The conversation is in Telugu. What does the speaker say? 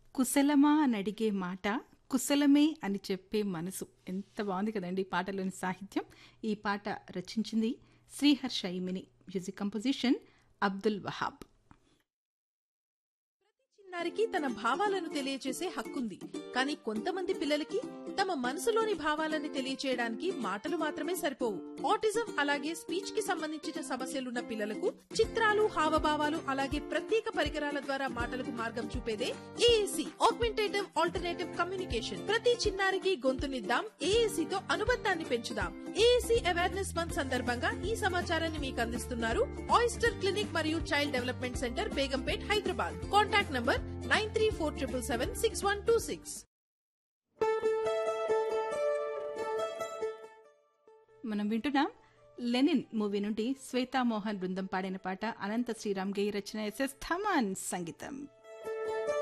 కుశలమా అని అడిగే మాట కుశలమే అని చెప్పే మనసు. ఎంత బాగుంది కదండి ఈ పాటలోని సాహిత్యం. ఈ పాట రచించింది శ్రీహర్ష ఇమిని. Music composition Abdul Wahab. చిన్నారికి తన భావాలను తెలియచేసే హక్కుంది. కానీ కొంతమంది పిల్లలకి తమ మనసులోని భావాలని తెలియచేయడానికి మాటలు మాత్రమే సరిపోవు. ఆటిజం అలాగే స్పీచ్ కి సంబంధించిన సమస్యలున్న పిల్లలకు చిత్రాలు, హావభావాలు అలాగే ప్రత్యేక పరికరాల ద్వారా మాటలకు మార్గం చూపేదే ఏఏసీ, ఆగ్మెంటేటివ్ ఆల్టర్నేటివ్ కమ్యూనికేషన్. ప్రతి చిన్నారికి గొంతునిద్దాం, ఏఏసీ తో అనుబంధాన్ని పెంచుదాం. ఏఏసీ అవేర్నెస్ మంత్ సందర్భంగా ఈ సమాచారాన్ని మీకు అందిస్తున్నారు ఆయిస్టర్ క్లినిక్ మరియు child development centre, Begumpet, Hyderabad. Contact number 9347776126. మనం వింటున్నాం లెనిన్ మూవీ నుండి శ్వేతామోహన్ బృందం పాడిన పాట. అనంత శ్రీరామ్ గేయ రచన, ఎస్ఎస్ థమన్ సంగీతం.